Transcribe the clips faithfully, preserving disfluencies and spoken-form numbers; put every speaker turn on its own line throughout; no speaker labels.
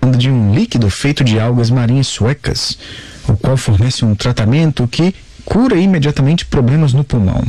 propaganda de um líquido feito de algas marinhas suecas, o qual fornece um tratamento que cura imediatamente problemas no pulmão.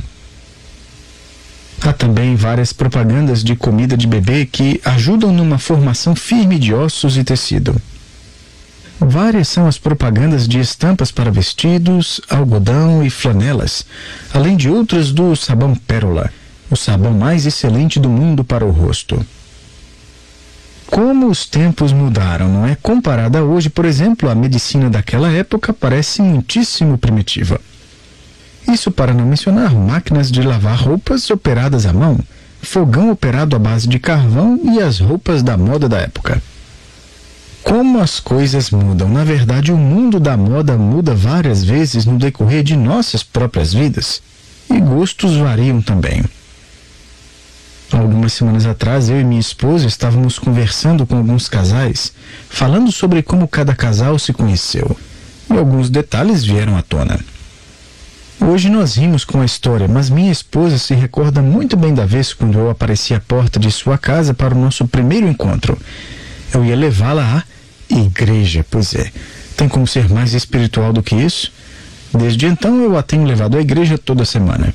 Há também várias propagandas de comida de bebê que ajudam numa formação firme de ossos e tecido. Várias são as propagandas de estampas para vestidos, algodão e flanelas, além de outras do sabão Pérola, o sabão mais excelente do mundo para o rosto. Como os tempos mudaram, não é? Comparada a hoje, por exemplo, a medicina daquela época parece muitíssimo primitiva. Isso para não mencionar máquinas de lavar roupas operadas à mão, fogão operado à base de carvão e as roupas da moda da época. Como as coisas mudam. Na verdade, o mundo da moda muda várias vezes no decorrer de nossas próprias vidas, e gostos variam também. Algumas semanas atrás, eu e minha esposa estávamos conversando com alguns casais, falando sobre como cada casal se conheceu, e alguns detalhes vieram à tona. Hoje nós rimos com a história, mas minha esposa se recorda muito bem da vez quando eu apareci à porta de sua casa para o nosso primeiro encontro. Eu ia levá-la à igreja, pois é. Tem como ser mais espiritual do que isso? Desde então eu a tenho levado à igreja toda semana.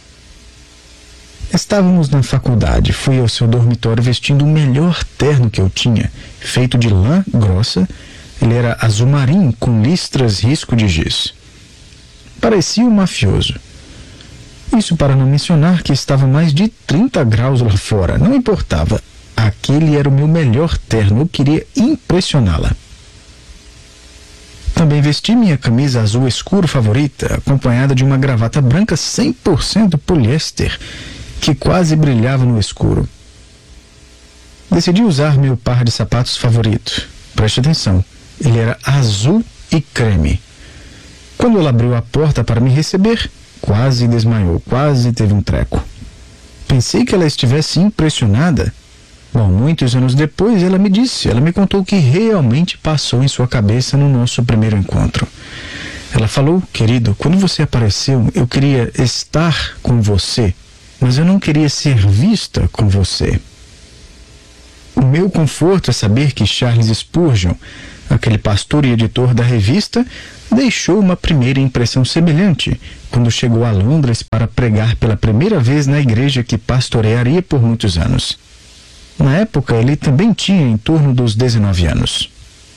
Estávamos na faculdade. Fui ao seu dormitório vestindo o melhor terno que eu tinha, feito de lã grossa. Ele era azul marinho com listras risco de giz. Parecia um mafioso. Isso para não mencionar que estava mais de trinta graus lá fora. Não importava. Aquele era o meu melhor terno. Eu queria impressioná-la. Também vesti minha camisa azul escuro favorita, acompanhada de uma gravata branca cem por cento poliéster, que quase brilhava no escuro. Decidi usar meu par de sapatos favorito. Preste atenção, ele era azul e creme. Quando ela abriu a porta para me receber, quase desmaiou, quase teve um treco. Pensei que ela estivesse impressionada. Bom, muitos anos depois ela me disse, ela me contou o que realmente passou em sua cabeça no nosso primeiro encontro. Ela falou: querido, quando você apareceu, eu queria estar com você, mas eu não queria ser vista com você. O meu conforto é saber que Charles Spurgeon, aquele pastor e editor da revista, deixou uma primeira impressão semelhante quando chegou a Londres para pregar pela primeira vez na igreja que pastorearia por muitos anos. Na época, ele também tinha em torno dos dezenove anos.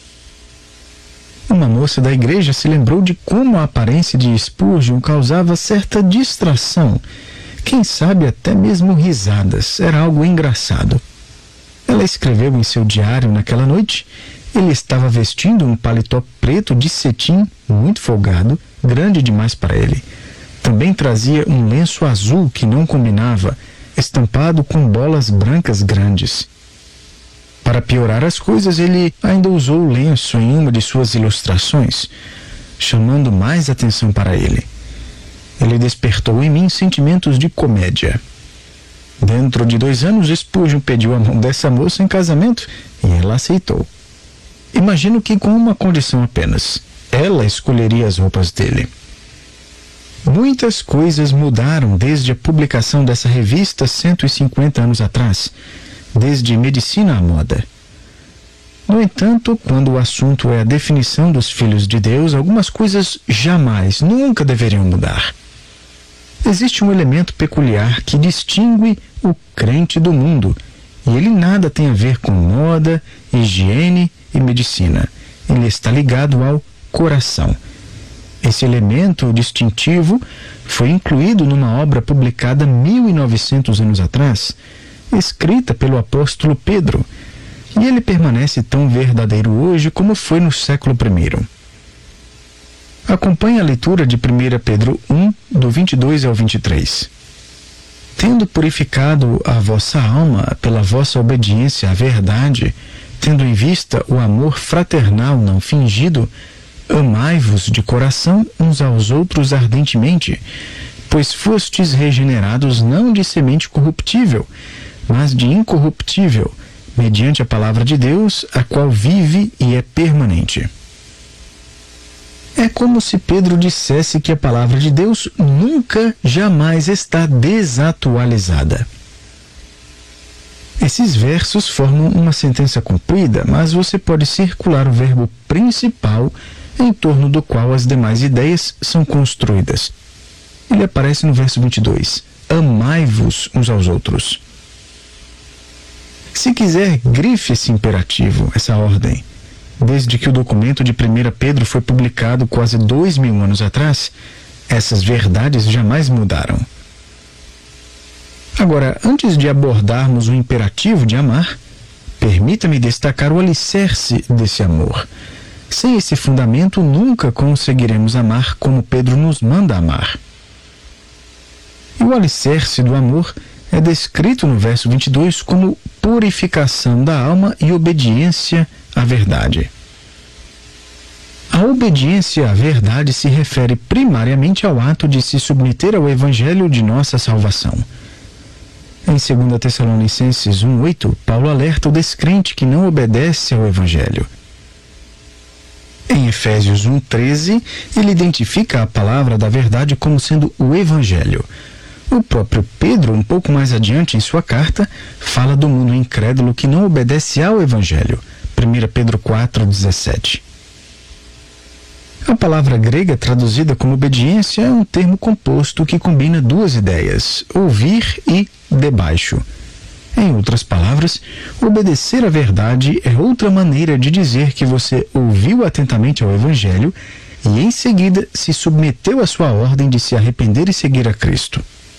Uma moça da igreja se lembrou de como a aparência de Spurgeon causava certa distração, quem sabe até mesmo risadas. Era algo engraçado. Ela escreveu em seu diário naquela noite: ele estava vestindo um paletó preto de cetim muito folgado, grande demais para ele. Também trazia um lenço azul que não combinava, estampado com bolas brancas grandes. Para piorar as coisas, ele ainda usou o lenço em uma de suas ilustrações, chamando mais atenção para ele. Ele despertou em mim sentimentos de comédia. Dentro de dois anos, Spurgeon pediu a mão dessa moça em casamento e ela aceitou. Imagino que com uma condição apenas: ela escolheria as roupas dele. Muitas coisas mudaram desde a publicação dessa revista cento e cinquenta anos atrás, desde medicina à moda. No entanto, quando o assunto é a definição dos filhos de Deus, algumas coisas jamais, nunca deveriam mudar. Existe um elemento peculiar que distingue o crente do mundo, e ele nada tem a ver com moda, higiene e medicina. Ele está ligado ao coração. Esse elemento distintivo foi incluído numa obra publicada mil e novecentos anos atrás, escrita pelo apóstolo Pedro, e ele permanece tão verdadeiro hoje como foi no século primeiro. Acompanhe a leitura de primeira Pedro um, do vinte e dois ao vinte e três. Tendo purificado a vossa alma pela vossa obediência à verdade, tendo em vista o amor fraternal não fingido, amai-vos de coração uns aos outros ardentemente, pois fostes regenerados não de semente corruptível, mas de incorruptível, mediante a palavra de Deus, a qual vive e é permanente. É como se Pedro dissesse que a palavra de Deus nunca, jamais está desatualizada. Esses versos formam uma sentença comprida, mas você pode circular o verbo principal em torno do qual as demais ideias são construídas. Ele aparece no verso vinte e dois. Amai-vos uns aos outros. Se quiser, grife esse imperativo, essa ordem. Desde que o documento de primeira Pedro foi publicado quase dois mil anos atrás, essas verdades jamais mudaram. Agora, antes de abordarmos o imperativo de amar, permita-me destacar o alicerce desse amor. Sem esse fundamento, nunca conseguiremos amar como Pedro nos manda amar. E o alicerce do amor é descrito no verso vinte e dois como purificação da alma e obediência à verdade. A obediência à verdade se refere primariamente ao ato de se submeter ao Evangelho de nossa salvação. Em segunda Tessalonicenses um, oito, Paulo alerta o descrente que não obedece ao Evangelho. Em Efésios um, treze, ele identifica a palavra da verdade como sendo o Evangelho. O próprio Pedro, um pouco mais adiante em sua carta, fala do mundo incrédulo que não obedece ao Evangelho. primeira Pedro quatro, dezessete. A palavra grega traduzida como obediência é um termo composto que combina duas ideias, ouvir e debaixo. Em outras palavras, obedecer à verdade é outra maneira de dizer que você ouviu atentamente ao Evangelho e, em seguida, se submeteu à sua ordem de se arrepender e seguir a Cristo.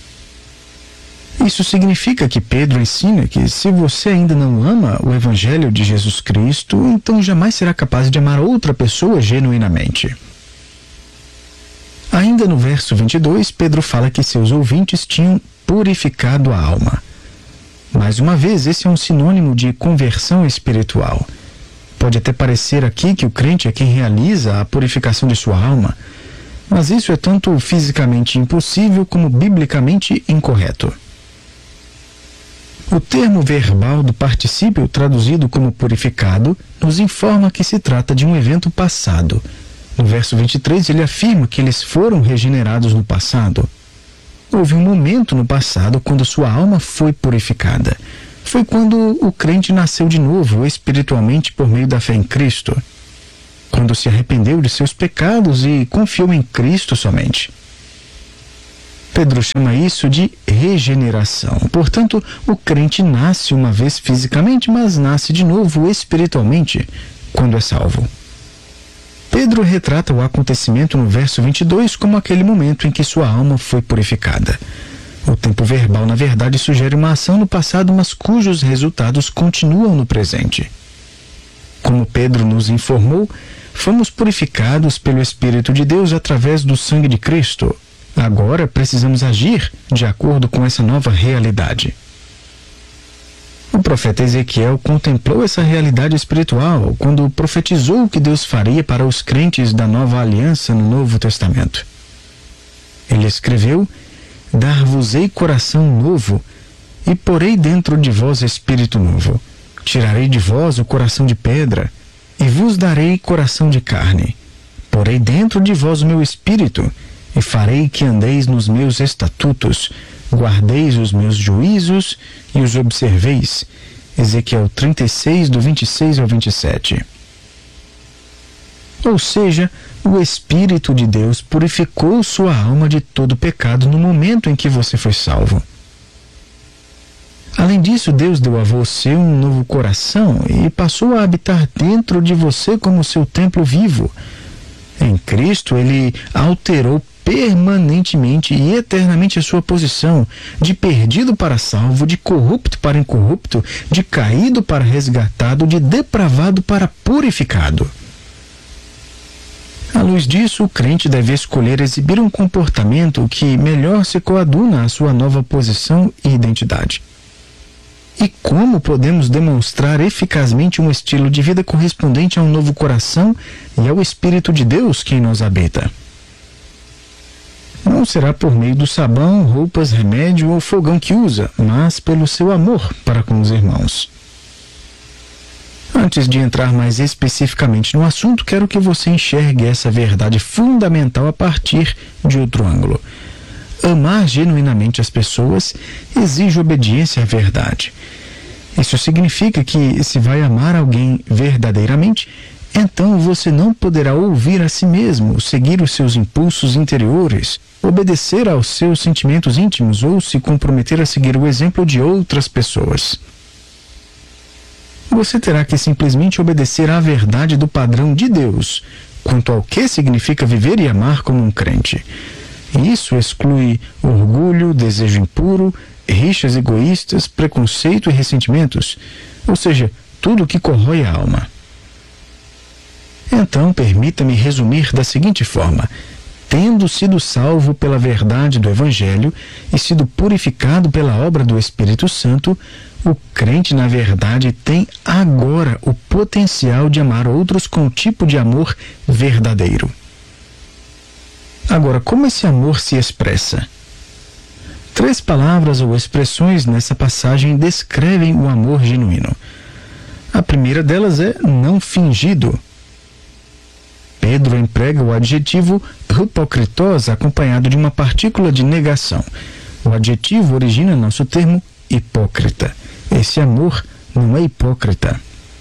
Isso significa que Pedro ensina que, se você ainda não ama o Evangelho de Jesus Cristo, então jamais será capaz de amar outra pessoa genuinamente. Ainda no verso vinte e dois, Pedro fala que seus ouvintes tinham purificado a alma. Mais uma vez, esse é um sinônimo de conversão espiritual. Pode até parecer aqui que o crente é quem realiza a purificação de sua alma, mas isso é tanto fisicamente impossível como biblicamente incorreto. O termo verbal do particípio traduzido como purificado nos informa que se trata de um evento passado. No verso vinte e três, ele afirma que eles foram regenerados no passado. Houve um momento no passado quando sua alma foi purificada. Foi quando o crente nasceu de novo, espiritualmente, por meio da fé em Cristo. Quando se arrependeu de seus pecados e confiou em Cristo somente. Pedro chama isso de regeneração. Portanto, o crente nasce uma vez fisicamente, mas nasce de novo espiritualmente quando é salvo. Pedro retrata o acontecimento no verso vinte e dois como aquele momento em que sua alma foi purificada. O tempo verbal, na verdade, sugere uma ação no passado, mas cujos resultados continuam no presente. Como Pedro nos informou, fomos purificados pelo Espírito de Deus através do sangue de Cristo. Agora precisamos agir de acordo com essa nova realidade. O profeta Ezequiel contemplou essa realidade espiritual quando profetizou o que Deus faria para os crentes da nova aliança no Novo Testamento. Ele escreveu: Dar-vos-ei coração novo, e porei dentro de vós espírito novo. Tirarei de vós o coração de pedra, e vos darei coração de carne. Porei dentro de vós o meu espírito, e farei que andeis nos meus estatutos, guardeis os meus juízos e os observeis. Ezequiel trinta e seis, do vinte e seis ao vinte e sete. Ou seja, o Espírito de Deus purificou sua alma de todo pecado no momento em que você foi salvo. Além disso, Deus deu a você um novo coração e passou a habitar dentro de você como seu templo vivo. Em Cristo, Ele alterou permanentemente e eternamente a sua posição, de perdido para salvo, de corrupto para incorrupto, de caído para resgatado, de depravado para purificado. À luz disso, o crente deve escolher exibir um comportamento que melhor se coaduna à sua nova posição e identidade. E como podemos demonstrar eficazmente um estilo de vida correspondente a um novo coração e ao Espírito de Deus que em nós habita? Não será por meio do sabão, roupas, remédio ou fogão que usa, mas pelo seu amor para com os irmãos. Antes de entrar mais especificamente no assunto, quero que você enxergue essa verdade fundamental a partir de outro ângulo. Amar genuinamente as pessoas exige obediência à verdade. Isso significa que, se vai amar alguém verdadeiramente, então você não poderá ouvir a si mesmo, seguir os seus impulsos interiores, obedecer aos seus sentimentos íntimos ou se comprometer a seguir o exemplo de outras pessoas. Você terá que simplesmente obedecer à verdade do padrão de Deus, quanto ao que significa viver e amar como um crente. Isso exclui orgulho, desejo impuro, rixas egoístas, preconceito e ressentimentos, ou seja, tudo que corrói a alma. Então, permita-me resumir da seguinte forma: tendo sido salvo pela verdade do Evangelho e sido purificado pela obra do Espírito Santo, o crente, na verdade, tem agora o potencial de amar outros com o tipo de amor verdadeiro. Agora, como esse amor se expressa? Três palavras ou expressões nessa passagem descrevem o amor genuíno. A primeira delas é não fingido. Pedro emprega o adjetivo hypokritos acompanhado de uma partícula de negação. O adjetivo origina nosso termo hipócrita. Esse amor não é hipócrita.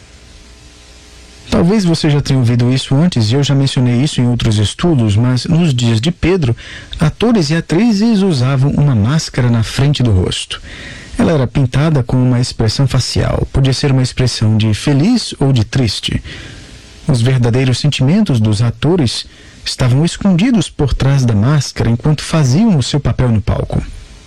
Talvez você já tenha ouvido isso antes e eu já mencionei isso em outros estudos, mas nos dias de Pedro, atores e atrizes usavam uma máscara na frente do rosto. Ela era pintada com uma expressão facial, podia ser uma expressão de feliz ou de triste. Os verdadeiros sentimentos dos atores estavam escondidos por trás da máscara enquanto faziam o seu papel no palco.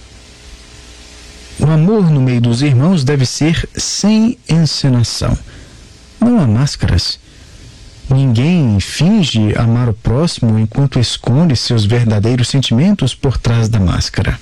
O amor no meio dos irmãos deve ser sem encenação. Não há máscaras. Ninguém finge amar o próximo enquanto esconde seus verdadeiros sentimentos por trás da máscara.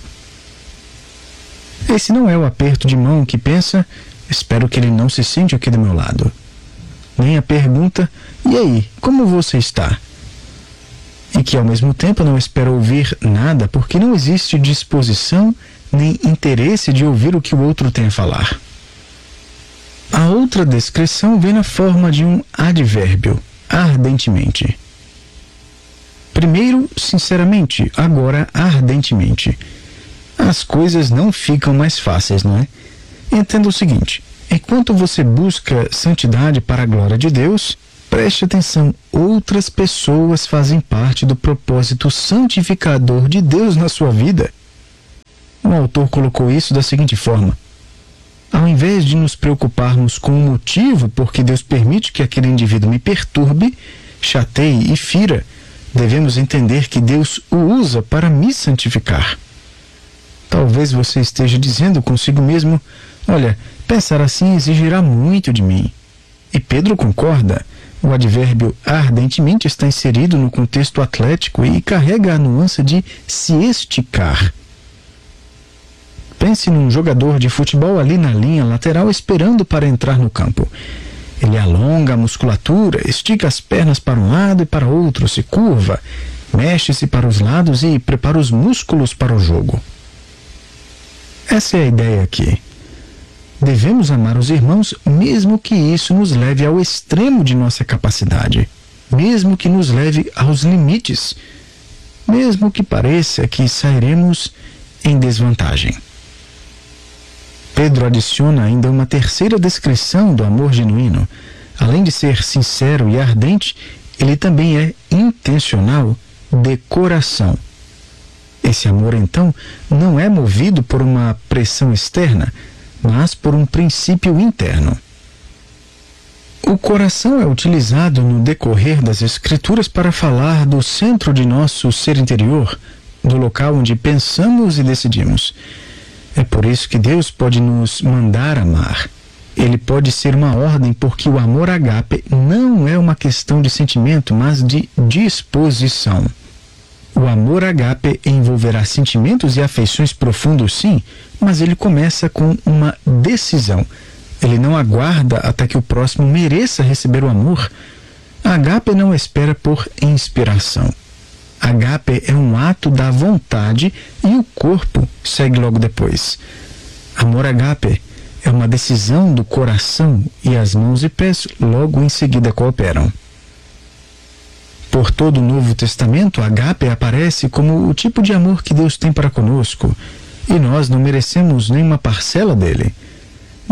Esse não é o aperto de mão que pensa, espero que ele não se sente aqui do meu lado. Nem a pergunta, e aí, como você está? E que ao mesmo tempo não espera ouvir nada porque não existe disposição nem interesse de ouvir o que o outro tem a falar. A outra descrição vem na forma de um advérbio, ardentemente. Primeiro, sinceramente, agora ardentemente. As coisas não ficam mais fáceis, não é? Entenda o seguinte: enquanto você busca santidade para a glória de Deus, preste atenção, outras pessoas fazem parte do propósito santificador de Deus na sua vida. O autor colocou isso da seguinte forma: ao invés de nos preocuparmos com o motivo por que Deus permite que aquele indivíduo me perturbe, chateie e fira, devemos entender que Deus o usa para me santificar. Talvez você esteja dizendo consigo mesmo: olha, pensar assim exigirá muito de mim. E Pedro concorda. O advérbio ardentemente está inserido no contexto atlético e carrega a nuance de se esticar. Pense num jogador de futebol ali na linha lateral esperando para entrar no campo. Ele alonga a musculatura, estica as pernas para um lado e para outro, se curva, mexe-se para os lados e prepara os músculos para o jogo. Essa é a ideia aqui. Devemos amar os irmãos mesmo que isso nos leve ao extremo de nossa capacidade, mesmo que nos leve aos limites, mesmo que pareça que sairemos em desvantagem. Pedro adiciona ainda uma terceira descrição do amor genuíno. Além de ser sincero e ardente, ele também é intencional, de coração. Esse amor, então, não é movido por uma pressão externa, mas por um princípio interno. O coração é utilizado no decorrer das Escrituras para falar do centro de nosso ser interior, do local onde pensamos e decidimos. É por isso que Deus pode nos mandar amar. Ele pode ser uma ordem porque o amor ágape não é uma questão de sentimento, mas de disposição. O amor ágape envolverá sentimentos e afeições profundos, sim, mas ele começa com uma decisão. Ele não aguarda até que o próximo mereça receber o amor. A ágape não espera por inspiração. Ágape é um ato da vontade e o corpo segue logo depois. Amor ágape é uma decisão do coração e as mãos e pés logo em seguida cooperam. Por todo o Novo Testamento, ágape aparece como o tipo de amor que Deus tem para conosco, e nós não merecemos nenhuma parcela dele.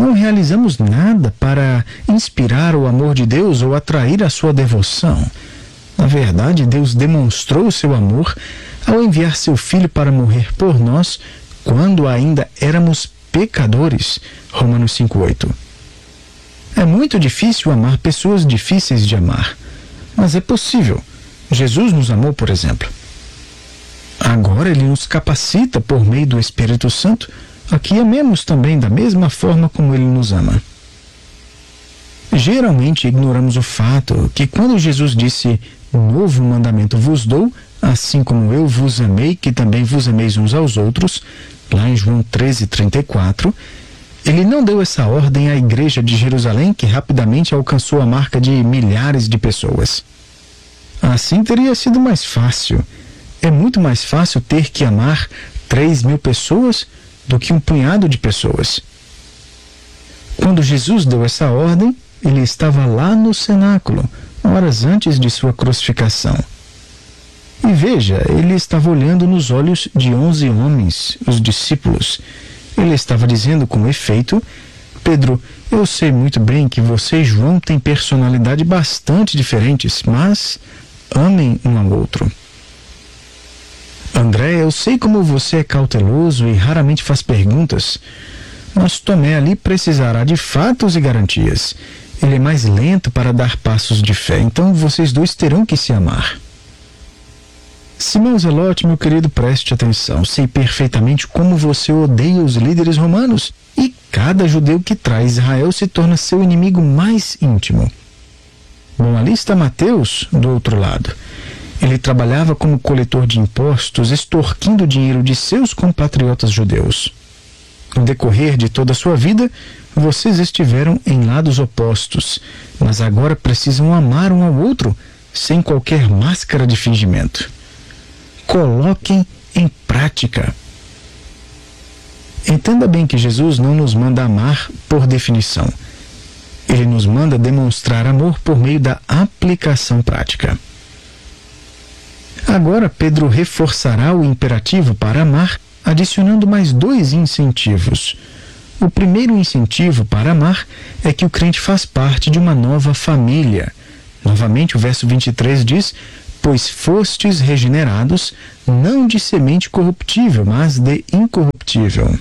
Não realizamos nada para inspirar o amor de Deus ou atrair a sua devoção. Na verdade, Deus demonstrou o seu amor ao enviar seu Filho para morrer por nós quando ainda éramos pecadores. Romanos cinco, oito. É muito difícil amar pessoas difíceis de amar, mas é possível. Jesus nos amou, por exemplo. Agora Ele nos capacita por meio do Espírito Santo a que amemos também da mesma forma como Ele nos ama. Geralmente ignoramos o fato que quando Jesus disse novo mandamento vos dou, assim como eu vos amei, que também vos ameis uns aos outros, lá em João treze, trinta e quatro, Ele não deu essa ordem à igreja de Jerusalém, que rapidamente alcançou a marca de milhares de pessoas. Assim teria sido mais fácil. É muito mais fácil ter que amar três mil pessoas do que um punhado de pessoas. Quando Jesus deu essa ordem, Ele estava lá no cenáculo, horas antes de sua crucificação. E veja, Ele estava olhando nos olhos de onze homens, os discípulos. Ele estava dizendo com efeito: Pedro, eu sei muito bem que você e João têm personalidade bastante diferentes, mas amem um ao outro. André, eu sei como você é cauteloso e raramente faz perguntas, mas Tomé ali precisará de fatos e garantias. Ele é mais lento para dar passos de fé, então vocês dois terão que se amar. Simão Zelote, meu querido, preste atenção. Sei perfeitamente como você odeia os líderes romanos, e cada judeu que traz Israel se torna seu inimigo mais íntimo. Bom, ali está Mateus, do outro lado. Ele trabalhava como coletor de impostos, extorquindo o dinheiro de seus compatriotas judeus. No decorrer de toda a sua vida, vocês estiveram em lados opostos, mas agora precisam amar um ao outro, sem qualquer máscara de fingimento. Coloquem em prática. Entenda bem que Jesus não nos manda amar por definição. Ele nos manda demonstrar amor por meio da aplicação prática. Agora Pedro reforçará o imperativo para amar, adicionando mais dois incentivos. O primeiro incentivo para amar é que o crente faz parte de uma nova família. Novamente o verso vinte e três diz: pois fostes regenerados, não de semente corruptível, mas de incorruptível.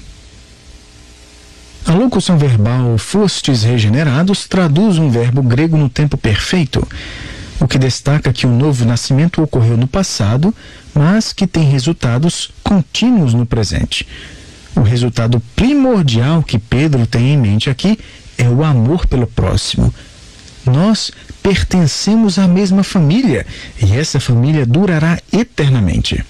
A locução verbal fostes regenerados traduz um verbo grego no tempo perfeito, o que destaca que o novo nascimento ocorreu no passado, mas que tem resultados contínuos no presente. O resultado primordial que Pedro tem em mente aqui é o amor pelo próximo. Nós pertencemos à mesma família, e essa família durará eternamente.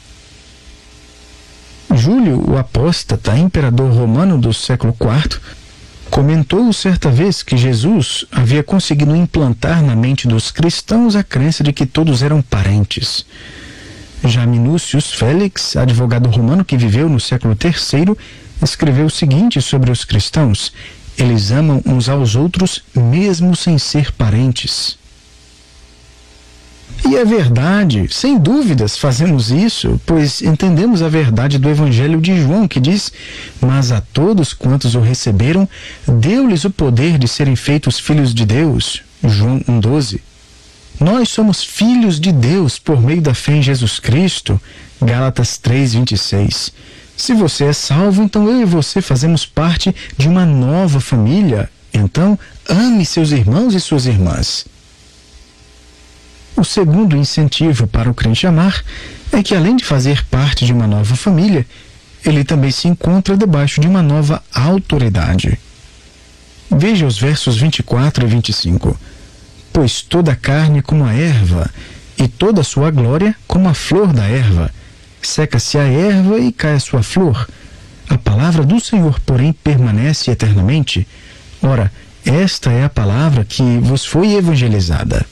Júlio, o apóstata, imperador romano do século quarto, comentou certa vez que Jesus havia conseguido implantar na mente dos cristãos a crença de que todos eram parentes. Já Minúcius Félix, advogado romano que viveu no século terceiro, escreveu o seguinte sobre os cristãos: eles amam uns aos outros mesmo sem ser parentes. E é verdade, sem dúvidas fazemos isso, pois entendemos a verdade do Evangelho de João, que diz: mas a todos quantos o receberam, deu-lhes o poder de serem feitos filhos de Deus. João um, doze. Nós somos filhos de Deus por meio da fé em Jesus Cristo. Gálatas três, vinte e seis. Se você é salvo, então eu e você fazemos parte de uma nova família. Então, ame seus irmãos e suas irmãs. O segundo incentivo para o crente amar é que, além de fazer parte de uma nova família, ele também se encontra debaixo de uma nova autoridade. Veja os versos vinte e quatro e vinte e cinco. Pois toda a carne como a erva, e toda a sua glória como a flor da erva. Seca-se a erva e cai a sua flor. A palavra do Senhor, porém, permanece eternamente. Ora, esta é a palavra que vos foi evangelizada.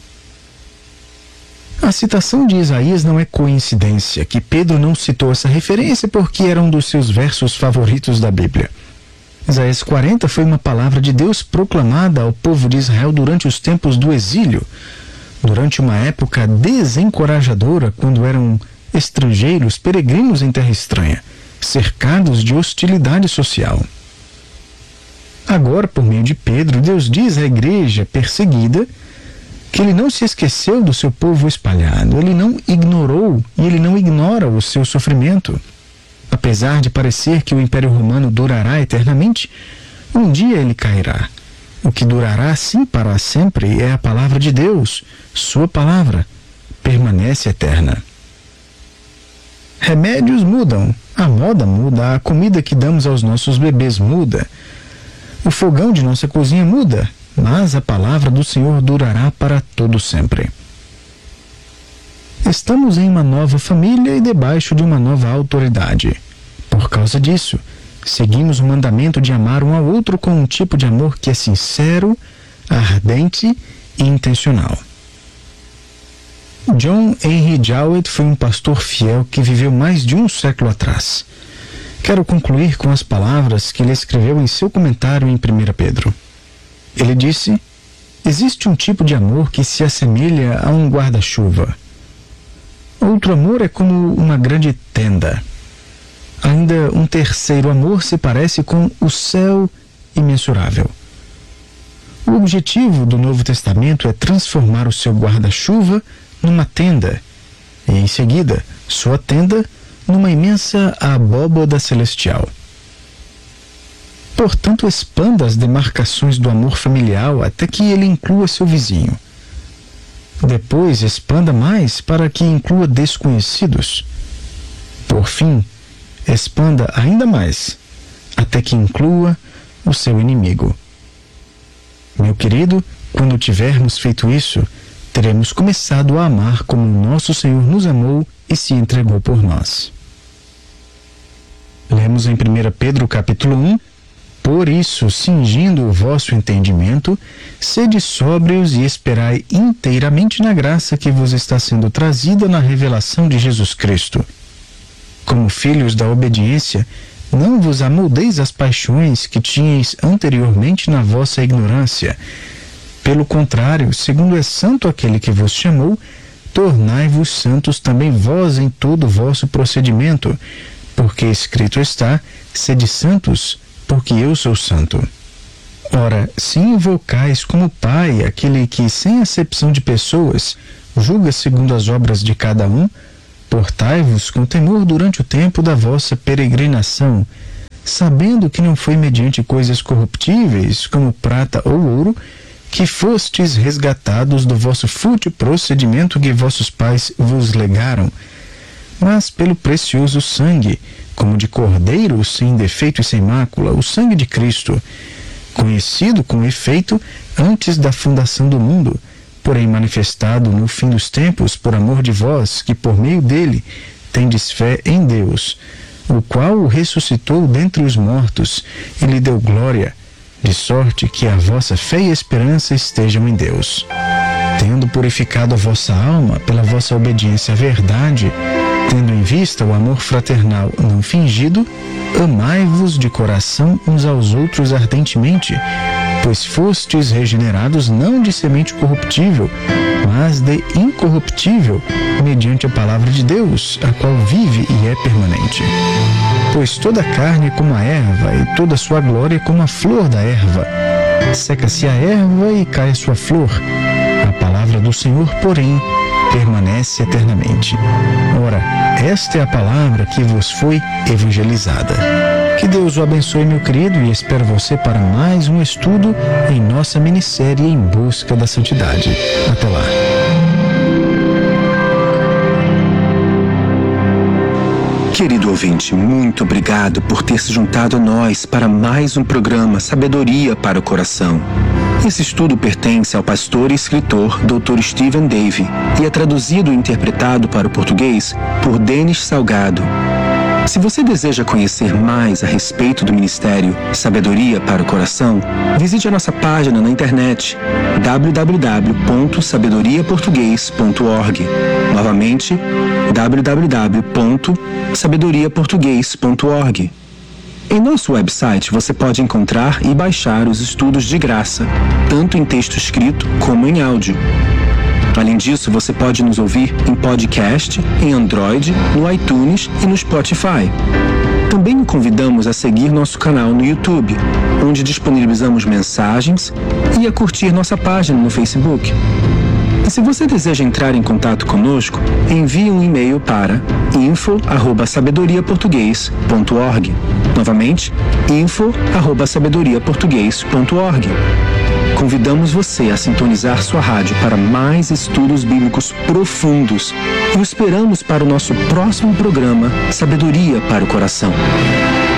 A citação de Isaías não é coincidência, que Pedro não citou essa referência porque era um dos seus versos favoritos da Bíblia. Isaías quarenta foi uma palavra de Deus proclamada ao povo de Israel durante os tempos do exílio, durante uma época desencorajadora, quando eram estrangeiros, peregrinos em terra estranha, cercados de hostilidade social. Agora, por meio de Pedro, Deus diz à igreja perseguida que ele não se esqueceu do seu povo espalhado, ele não ignorou e ele não ignora o seu sofrimento. Apesar de parecer que o Império Romano durará eternamente, um dia ele cairá. O que durará sim para sempre é a palavra de Deus, sua palavra, permanece eterna. Remédios mudam, a moda muda, a comida que damos aos nossos bebês muda, o fogão de nossa cozinha muda, mas a palavra do Senhor durará para todo sempre. Estamos em uma nova família e debaixo de uma nova autoridade. Por causa disso, seguimos o mandamento de amar um ao outro com um tipo de amor que é sincero, ardente e intencional. John Henry Jowett foi um pastor fiel que viveu mais de um século atrás. Quero concluir com as palavras que ele escreveu em seu comentário em primeira Pedro. Ele disse: existe um tipo de amor que se assemelha a um guarda-chuva. Outro amor é como uma grande tenda. Ainda um terceiro amor se parece com o céu imensurável. O objetivo do Novo Testamento é transformar o seu guarda-chuva numa tenda, e em seguida, sua tenda numa imensa abóbada celestial. Portanto, expanda as demarcações do amor familiar até que ele inclua seu vizinho. Depois, expanda mais para que inclua desconhecidos. Por fim, expanda ainda mais até que inclua o seu inimigo. Meu querido, quando tivermos feito isso, teremos começado a amar como o nosso Senhor nos amou e se entregou por nós. Lemos em primeira Pedro capítulo um: por isso, cingindo o vosso entendimento, sede sóbrios e esperai inteiramente na graça que vos está sendo trazida na revelação de Jesus Cristo. Como filhos da obediência, não vos amoldeis às paixões que tinhais anteriormente na vossa ignorância. Pelo contrário, segundo é santo aquele que vos chamou, tornai-vos santos também vós em todo o vosso procedimento, porque escrito está: sede santos, porque eu sou santo. Ora, se invocais como Pai aquele que, sem acepção de pessoas, julga segundo as obras de cada um, portai-vos com temor durante o tempo da vossa peregrinação, sabendo que não foi mediante coisas corruptíveis, como prata ou ouro, que fostes resgatados do vosso fútil procedimento que vossos pais vos legaram, mas pelo precioso sangue, como de cordeiro sem defeito e sem mácula, o sangue de Cristo, conhecido com efeito antes da fundação do mundo, porém manifestado no fim dos tempos por amor de vós, que por meio dele tendes fé em Deus, o qual o ressuscitou dentre os mortos e lhe deu glória, de sorte que a vossa fé e esperança estejam em Deus. Tendo purificado a vossa alma pela vossa obediência à verdade, tendo em vista o amor fraternal não fingido, amai-vos de coração uns aos outros ardentemente, pois fostes regenerados não de semente corruptível, mas de incorruptível, mediante a palavra de Deus, a qual vive e é permanente. Pois toda a carne é como a erva, e toda a sua glória é como a flor da erva. Seca-se a erva e cai a sua flor. A palavra do Senhor, porém, permanece eternamente. Ora, esta é a palavra que vos foi evangelizada. Que Deus o abençoe, meu querido, e espero você para mais um estudo em nossa minissérie Em Busca da Santidade. Até lá.
Querido ouvinte, muito obrigado por ter se juntado a nós para mais um programa Sabedoria para o Coração. Esse estudo pertence ao pastor e escritor doutor Stephen Davey e é traduzido e interpretado para o português por Denis Salgado. Se você deseja conhecer mais a respeito do ministério Sabedoria para o Coração, visite a nossa página na internet w w w ponto sabedoria português ponto org. Novamente, w w w ponto sabedoria português ponto org. Em nosso website você pode encontrar e baixar os estudos de graça, tanto em texto escrito como em áudio. Além disso, você pode nos ouvir em podcast, em Android, no iTunes e no Spotify. Também o convidamos a seguir nosso canal no YouTube, onde disponibilizamos mensagens, e a curtir nossa página no Facebook. E se você deseja entrar em contato conosco, envie um e-mail para info arroba sabedoria português ponto org. Novamente, info arroba sabedoria português ponto org. Convidamos você a sintonizar sua rádio para mais estudos bíblicos profundos e o esperamos para o nosso próximo programa Sabedoria para o Coração.